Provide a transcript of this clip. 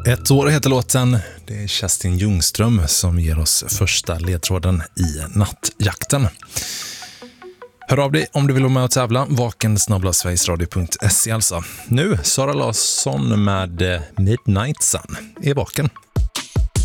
Ett år heter låten. Det är Kerstin Ljungström som ger oss första ledtråden i nattjakten. Hör av dig om du vill vara med och tävla. vaken@sverigesradio.se alltså. Nu Sara Larsson med Midnight Sun är vaken.